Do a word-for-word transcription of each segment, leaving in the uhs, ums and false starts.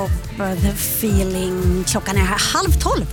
Job, the feeling. Klockan är halv tolv.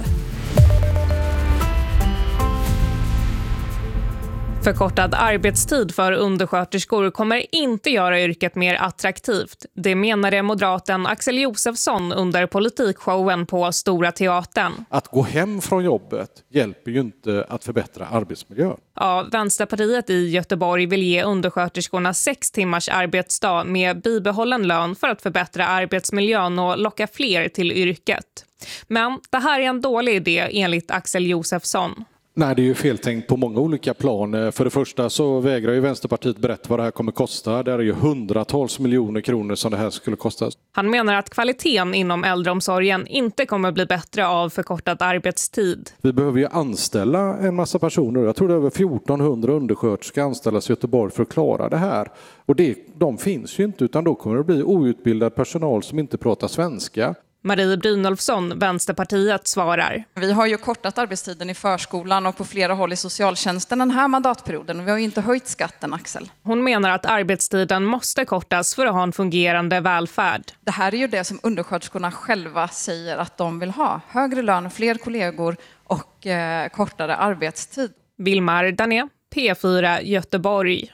Förkortad arbetstid för undersköterskor kommer inte göra yrket mer attraktivt. Det menade moderaten Axel Josefsson under politikshowen på Stora Teatern. Att gå hem från jobbet hjälper ju inte att förbättra arbetsmiljön. Ja, Vänsterpartiet i Göteborg vill ge undersköterskorna sex timmars arbetsdag med bibehållen lön för att förbättra arbetsmiljön och locka fler till yrket. Men det här är en dålig idé enligt Axel Josefsson. Nej, det är ju feltänkt på många olika plan. För det första så vägrar ju Vänsterpartiet berätta vad det här kommer kosta. Det är ju hundratals miljoner kronor som det här skulle kosta. Han menar att kvaliteten inom äldreomsorgen inte kommer bli bättre av förkortad arbetstid. Vi behöver ju anställa en massa personer. Jag tror det är över fjortonhundra undersköterskor anställas i Göteborg för att klara det här. Och det, de finns ju inte, utan då kommer det bli outbildad personal som inte pratar svenska. Marie Brynolfsson, Vänsterpartiet, svarar. Vi har ju kortat arbetstiden i förskolan och på flera håll i socialtjänsten den här mandatperioden. Vi har ju inte höjt skatten, Axel. Hon menar att arbetstiden måste kortas för att ha en fungerande välfärd. Det här är ju det som undersköterskorna själva säger att de vill ha. Högre lön, fler kollegor och eh, kortare arbetstid. Vilmar Dané, P fyra Göteborg.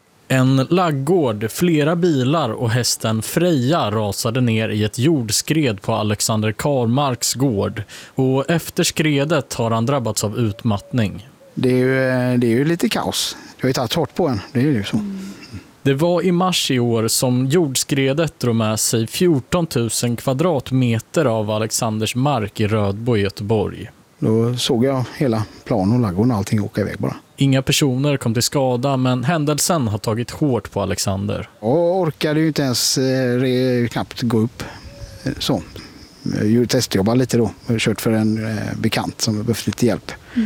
En laggård, flera bilar och hästen Freja rasade ner i ett jordskred på Alexander Karlmarks gård. Och efter skredet har han drabbats av utmattning. Det är ju, det är ju lite kaos. Det har ju tagit hårt på en, det är ju så. Mm. Det var i mars i år som jordskredet drog med sig fjorton tusen kvadratmeter av Alexanders mark i Rödbo i Göteborg. Då såg jag hela planen och laggården och allting åka iväg bara. Inga personer kom till skada, men händelsen har tagit hårt på Alexander. Jag orkade ju inte ens eh, knappt gå upp. Så. Jag testjobbade lite då. Jag har kört för en eh, bekant som behövde lite hjälp. Mm.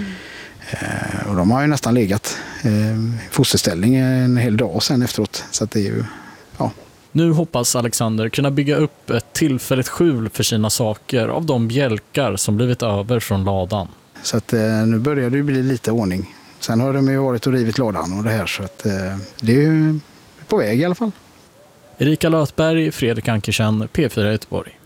Eh, och de har ju nästan legat i eh, fosterställning en hel dag sen efteråt. Så att det är ju, ja. Nu hoppas Alexander kunna bygga upp ett tillfälligt skjul för sina saker av de bjälkar som blivit över från ladan. Så att eh, nu börjar det bli lite ordning. Sen har de ju varit och rivit ladan och det här, så att eh, det är ju på väg i alla fall. Erika Lötberg, Fredrik Ankersen, P fyra Göteborg.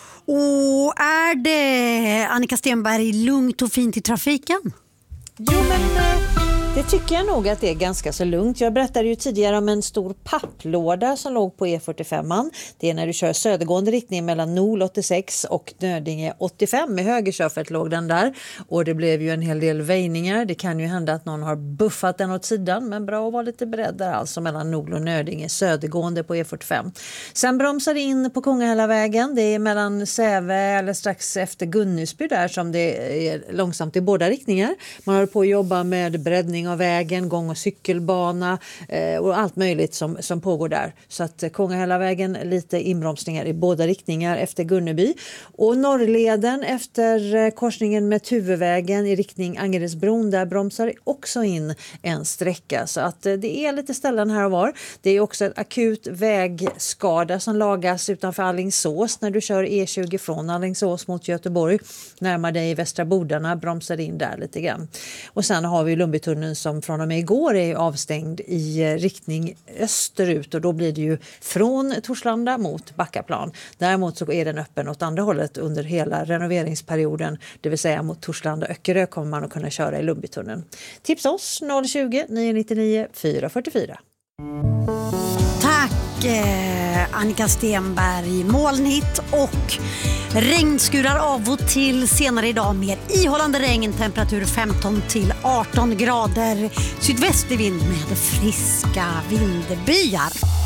Och är det, Annika Stenberg, lugnt och fint i trafiken? Jo, men det tycker jag nog att det är ganska så lugnt. Jag berättade ju tidigare om en stor papplåda som låg på E fyrtiofem. Det är när du kör södergående riktning mellan Nol åttiosex och Nödinge åttiofem. Med höger körfält låg den där. Och det blev ju en hel del väjningar. Det kan ju hända att någon har buffat den åt sidan. Men bra att vara lite beredd där, alltså mellan Nol och Nödinge, södergående på E fyrtiofem. Sen bromsar det in på Kungahällavägen. Det är mellan Säve eller strax efter Gunnusby där som det är långsamt i båda riktningar. Man håller på att jobba med breddning av vägen, gång- och cykelbana eh, och allt möjligt som, som pågår där. Så att eh, Kungahällavägen, lite inbromsningar i båda riktningar efter Gunneby. Och Norrleden efter eh, korsningen med Tuvevägen i riktning Angeredsbron, där bromsar också in en sträcka. Så att eh, det är lite ställen här och var. Det är också ett akut vägskada som lagas utanför Alingsås när du kör E tjugo från Alingsås mot Göteborg. Närmar dig i Västra Bodarna, bromsar in där lite grann. Och sen har vi Lundbytunneln som från och med igår är avstängd i riktning österut, och då blir det ju från Torslanda mot Backaplan. Däremot så är den öppen åt andra hållet under hela renoveringsperioden, det vill säga mot Torslanda och Öckerö kommer man att kunna köra i Lundbytunneln. Tips oss noll tjugo, nio nio nio, fyra fyra fyra. Tack eh, Annika Stenberg. Molnigt och regnskurar av och till senare idag med ihållande regn, temperatur femton till arton grader, sydvästlig vind med friska vindbyar.